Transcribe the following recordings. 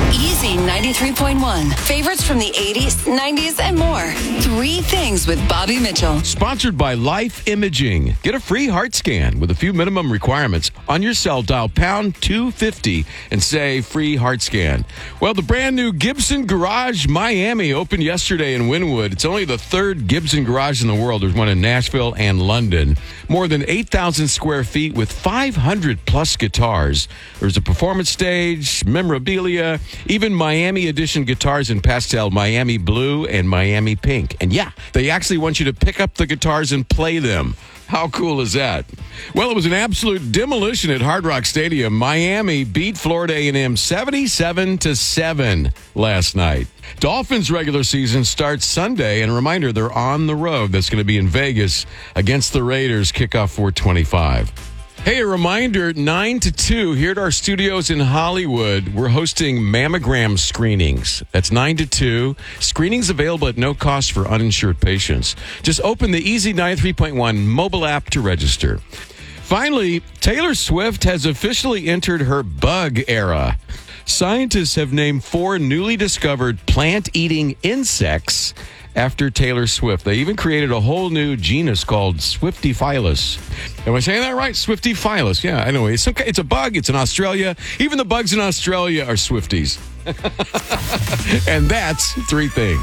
Easy 93.1. Favorites from the 80s, 90s, and more. Three Things with Bobby Mitchell. Sponsored by Life Imaging. Get a free heart scan with a few minimum requirements. On your cell, dial pound 250 and say free heart scan. Well, the brand new Gibson Garage Miami opened yesterday in Wynwood. It's only the third Gibson Garage in the world. There's one in Nashville and London. More than 8,000 square feet with 500 plus guitars. There's a performance stage, memorabilia, even Miami edition guitars in pastel, Miami blue and Miami pink. And yeah, they actually want you to pick up the guitars and play them. How cool is that? Well, it was an absolute demolition at Hard Rock Stadium. Miami beat Florida A&M 77-7 last night. Dolphins regular season starts Sunday, and a reminder, they're on the road. That's going to be in Vegas against the Raiders, kickoff 4:25. Hey, a reminder, 9 to 2 here at our studios in Hollywood, we're hosting mammogram screenings. That's 9 to 2. Screenings available at no cost for uninsured patients. Just open the Easy 93.1 mobile app to register. Finally, Taylor Swift has officially entered her bug era. Scientists have named 4 newly discovered plant-eating insects after Taylor Swift. They even created a whole new genus called Swiftyphilus. Am I saying that right? Swiftyphilus. Yeah, anyway, it's a bug. It's in Australia. Even the bugs in Australia are Swifties. And that's Three Things.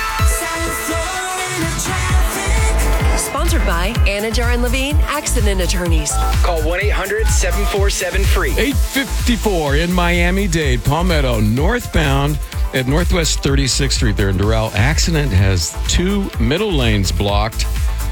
Sponsored by Anajar and Levine Accident Attorneys. Call 1-800-747-FREE. 854 in Miami-Dade, Palmetto, northbound at Northwest 36th Street there in Doral. Accident has 2 middle lanes blocked.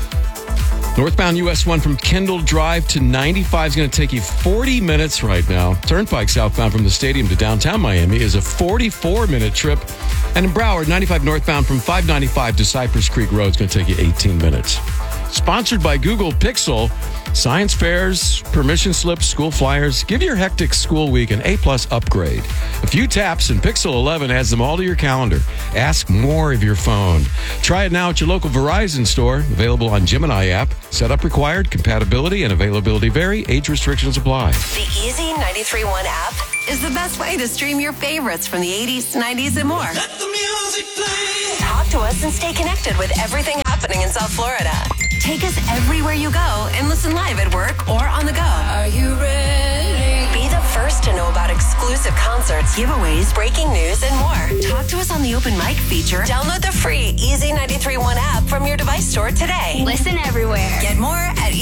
Northbound US 1 from Kendall Drive to 95 is going to take you 40 minutes right now. Turnpike southbound from the stadium to downtown Miami is a 44-minute trip. And in Broward, 95 northbound from 595 to Cypress Creek Road is going to take you 18 minutes. Sponsored by Google Pixel. Science fairs, permission slips, school flyers. Give your hectic school week an A-plus upgrade. A few taps and Pixel 11 adds them all to your calendar. Ask more of your phone. Try it now at your local Verizon store. Available on Gemini app. Setup required. Compatibility and availability vary. Age restrictions apply. The Easy 93.1 app is the best way to stream your favorites from the 80s, 90s, and more. Let the music play. Talk to us and stay connected with everything happening in South Florida. Take us everywhere you go and listen live at work or on the go. Are you ready? Be the first to know about exclusive concerts, giveaways, breaking news, and more. Talk to us on the open mic feature. Download the free Easy 93.1 app from your device store today. Listen everywhere. Get more at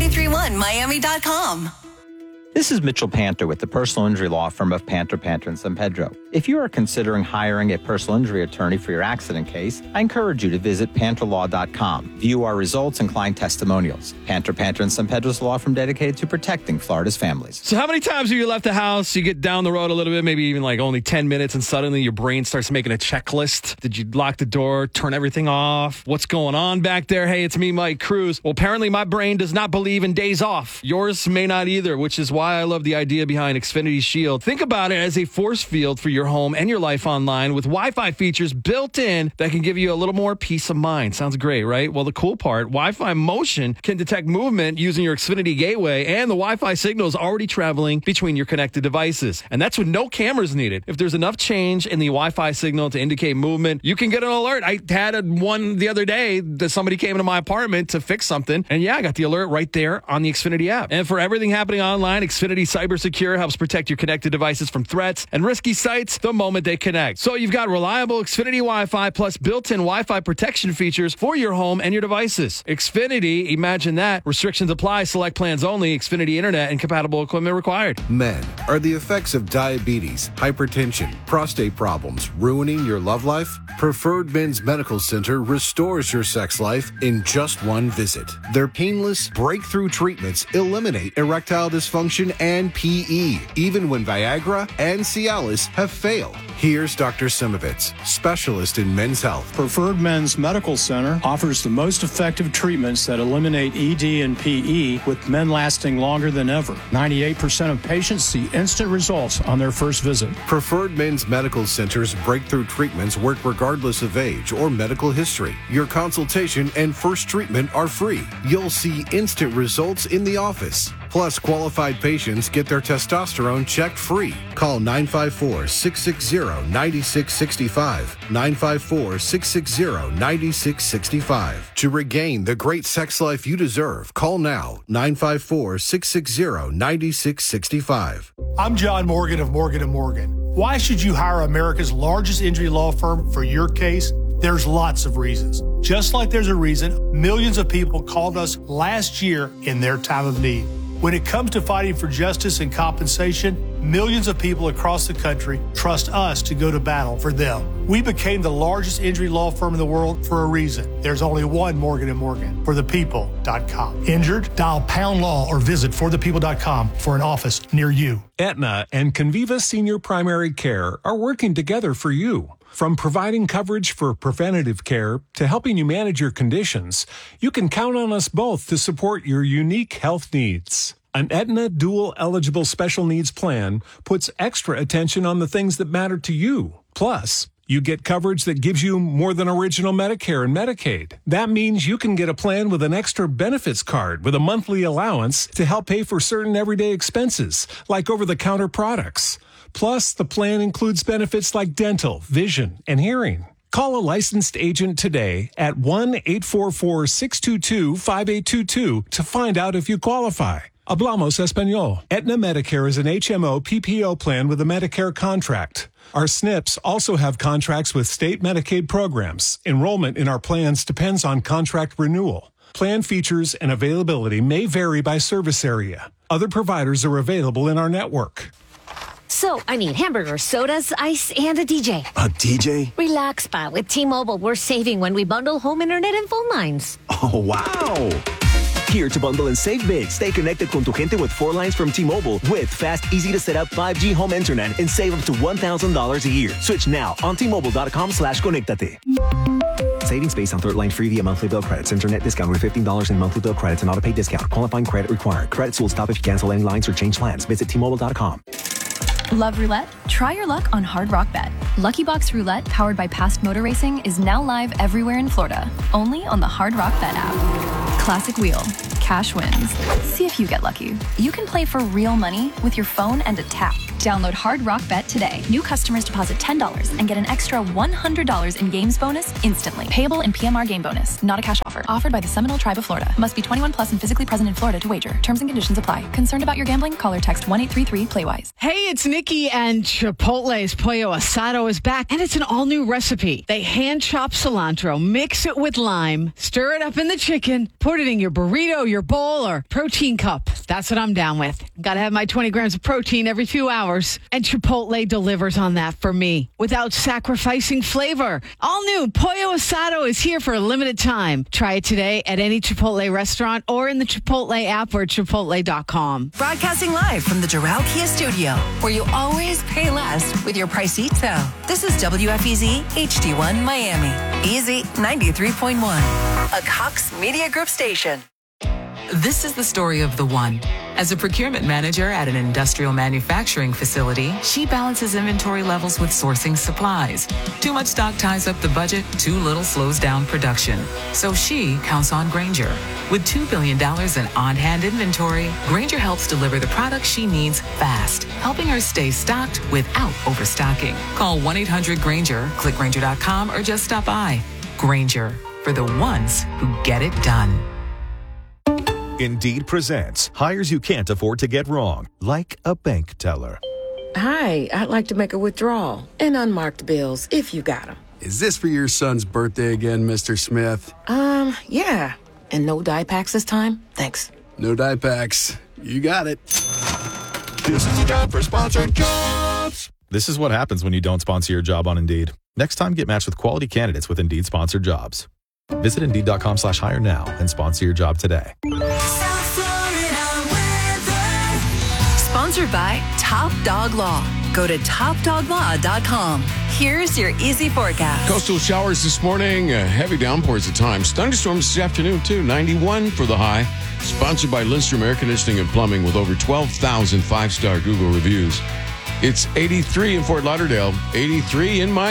easy931miami.com. This is Mitchell Panther with the personal injury law firm of Panther, and San Pedro. If you are considering hiring a personal injury attorney for your accident case, I encourage you to visit pantherlaw.com. View our results and client testimonials. Panther, and San Pedro's law firm dedicated to protecting Florida's families. So how many times have you left the house, you get down the road a little bit, maybe even like only 10 minutes, and suddenly your brain starts making a checklist? Did you lock the door, turn everything off? What's going on back there? Hey, it's me, Mike Cruz. Well, apparently my brain does not believe in days off. Yours may not either, which is why I love the idea behind Xfinity Shield. Think about it as a force field for your home and your life online with Wi-Fi features built in that can give you a little more peace of mind. Sounds great, right? Well, the cool part, Wi-Fi Motion can detect movement using your Xfinity gateway, and the Wi-Fi signal is already traveling between your connected devices. And that's with no cameras needed. If there's enough change in the Wi-Fi signal to indicate movement, you can get an alert. I had one the other day that somebody came into my apartment to fix something, and yeah, I got the alert right there on the Xfinity app. And for everything happening online, Xfinity CyberSecure helps protect your connected devices from threats and risky sites the moment they connect. So you've got reliable Xfinity Wi-Fi plus built-in Wi-Fi protection features for your home and your devices. Xfinity, imagine that. Restrictions apply. Select plans only. Xfinity Internet and compatible equipment required. Men, are the effects of diabetes, hypertension, prostate problems ruining your love life? Preferred Men's Medical Center restores your sex life in just one visit. Their painless, breakthrough treatments eliminate erectile dysfunction and PE, even when Viagra and Cialis have failed. Here's Dr. Simovitz, specialist in men's health. Preferred Men's Medical Center offers the most effective treatments that eliminate ED and PE, with men lasting longer than ever. 98% of patients see instant results on their first visit. Preferred Men's Medical Center's breakthrough treatments work regardless of age or medical history. Your consultation and first treatment are free. You'll see instant results in the office. Plus, qualified patients get their testosterone checked free. Call 954-660-9665. 954-660-9665. To regain the great sex life you deserve, call now. 954-660-9665. I'm John Morgan of Morgan & Morgan. Why should you hire America's largest injury law firm for your case? There's lots of reasons. Just like there's a reason millions of people called us last year in their time of need. When it comes to fighting for justice and compensation, millions of people across the country trust us to go to battle for them. We became the largest injury law firm in the world for a reason. There's only one Morgan & Morgan, forthepeople.com. Injured? Dial #law or visit forthepeople.com for an office near you. Aetna and Conviva Senior Primary Care are working together for you. From providing coverage for preventative care to helping you manage your conditions, you can count on us both to support your unique health needs. An Aetna Dual Eligible Special Needs Plan puts extra attention on the things that matter to you. Plus, you get coverage that gives you more than original Medicare and Medicaid. That means you can get a plan with an extra benefits card with a monthly allowance to help pay for certain everyday expenses, like over-the-counter products. Plus, the plan includes benefits like dental, vision, and hearing. Call a licensed agent today at 1-844-622-5822 to find out if you qualify. Hablamos Español. Aetna Medicare is an HMO PPO plan with a Medicare contract. Our SNPs also have contracts with state Medicaid programs. Enrollment in our plans depends on contract renewal. Plan features and availability may vary by service area. Other providers are available in our network. So, I need hamburgers, sodas, ice, and a DJ. A DJ? Relax, Pa. With T-Mobile, we're saving when we bundle home internet and phone lines. Oh, wow. Here to bundle and save big. Stay connected con tu gente with 4 lines from T-Mobile with fast, easy-to-set-up 5G home internet and save up to $1,000 a year. Switch now on T-Mobile.com/conectate. Savings based on third line free via monthly bill credits. Internet discount with $15 in monthly bill credits and auto-pay discount. Qualifying credit required. Credits will stop if you cancel any lines or change plans. Visit T-Mobile.com. Love roulette? Try your luck on Hard Rock Bet. Lucky Box Roulette, powered by Past Motor Racing, is now live everywhere in Florida, only on the Hard Rock Bet app. Classic wheel, cash wins. See if you get lucky. You can play for real money with your phone and a tap. Download Hard Rock Bet today. New customers deposit $10 and get an extra $100 in games bonus instantly. Payable in PMR game bonus, not a cash offer. Offered by the Seminole Tribe of Florida. Must be 21 plus and physically present in Florida to wager. Terms and conditions apply. Concerned about your gambling? Call or text 1-833-PLAY-WISE. Hey, it's Nikki, and Chipotle's Pollo Asado is back, and it's an all-new recipe. They hand-chop cilantro, mix it with lime, stir it up in the chicken, put it in your burrito, your bowl, or protein cup. That's what I'm down with. Got to have my 20 grams of protein every few hours, and Chipotle delivers on that for me without sacrificing flavor. All new Pollo Asado is here for a limited time. Try it today at any Chipotle restaurant or in the Chipotle app or Chipotle.com. Broadcasting live from the Doral Kia studio, where you always pay less with your Pricito. This is WFEZ HD1 Miami. Easy 93.1. A Cox Media Group station. This is the story of the one. As a procurement manager at an industrial manufacturing facility, she balances inventory levels with sourcing supplies. Too much stock ties up the budget, too little slows down production. So she counts on Grainger. With $2 billion in on-hand inventory, Grainger helps deliver the products she needs fast, helping her stay stocked without overstocking. Call 1-800-GRAINGER, click Grainger.com, or just stop by. Grainger, for the ones who get it done. Indeed presents hires you can't afford to get wrong, like a bank teller. Hi, I'd like to make a withdrawal and unmarked bills if you got them. Is this for your son's birthday again, Mr. Smith? Yeah. And no dye packs this time? Thanks. No dye packs. You got it. This is a job for sponsored jobs. This is what happens when you don't sponsor your job on Indeed. Next time, get matched with quality candidates with Indeed sponsored jobs. Visit Indeed.com/hire now and sponsor your job today. Sponsored by Top Dog Law. Go to topdoglaw.com. Here's your easy forecast. Coastal showers this morning, heavy downpours at times. Thunderstorms this afternoon, too. 91 for the high. Sponsored by Lindstrom Air Conditioning and Plumbing with over 12,000 five-star Google reviews. It's 83 in Fort Lauderdale, 83 in Miami.